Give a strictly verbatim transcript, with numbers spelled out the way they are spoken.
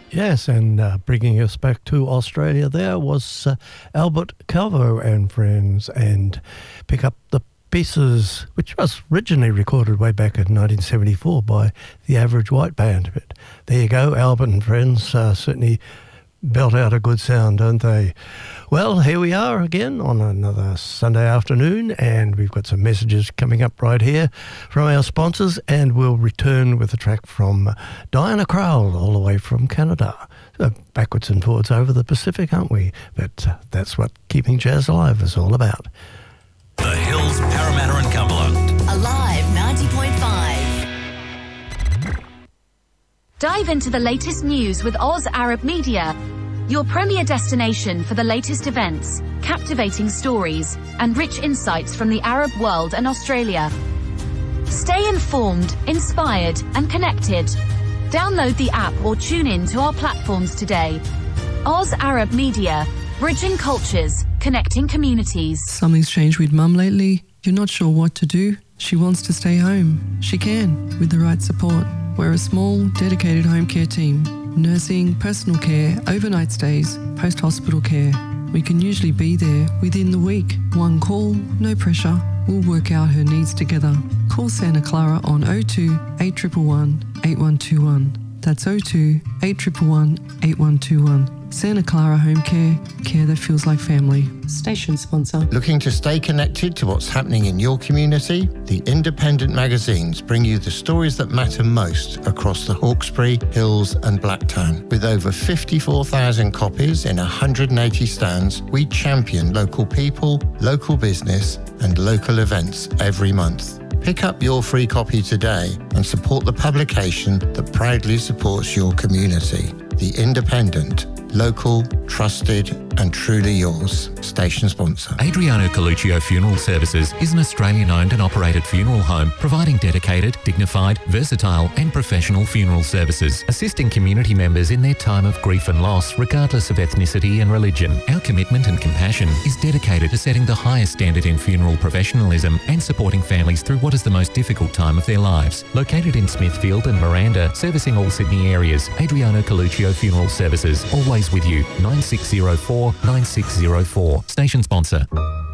Yes, and uh, bringing us back to Australia there was uh, Albert Calvo and Friends, and Pick Up the Pieces, which was originally recorded way back in nineteen seventy-four by the Average White Band. But there you go, Albert and Friends uh, certainly belt out a good sound, don't they? Well, here we are again on another Sunday afternoon, and we've got some messages coming up right here from our sponsors, and we'll return with a track from Diana Krall, all the way from Canada. So backwards and forwards over the Pacific, aren't we? But uh, that's what keeping jazz alive is all about. The Hills, Parramatta and Cumberland. Alive ninety point five. Dive into the latest news with Oz Arab Media, your premier destination for the latest events, captivating stories, and rich insights from the Arab world and Australia. Stay informed, inspired, and connected. Download the app or tune in to our platforms today. Oz Arab Media, bridging cultures, connecting communities. Something's changed with Mum lately. You're not sure what to do? She wants to stay home. She can, with the right support. We're a small, dedicated home care team. Nursing, personal care, overnight stays, post-hospital care. We can usually be there within the week. One call, no pressure. We'll work out her needs together. Call Santa Clara on oh two, eight one one, eight one two one. That's oh two, eight one one, eight one two one. Santa Clara Home Care, care that feels like family. Station sponsor. Looking to stay connected to what's happening in your community? The independent magazines bring you the stories that matter most across the Hawkesbury, Hills and Blacktown. With over fifty-four thousand copies in one hundred eighty stands, we champion local people, local business and local events every month. Pick up your free copy today and support the publication that proudly supports your community. The Independent. Local, trusted and truly yours. Station sponsor. Adriano Coluccio Funeral Services is an Australian-owned and operated funeral home providing dedicated, dignified, versatile and professional funeral services, assisting community members in their time of grief and loss regardless of ethnicity and religion. Our commitment and compassion is dedicated to setting the highest standard in funeral professionalism and supporting families through what is the most difficult time of their lives. Located in Smithfield and Miranda, servicing all Sydney areas, Adriano Coluccio Funeral Services, always with you. nine six zero four, nine six zero four. Station sponsor.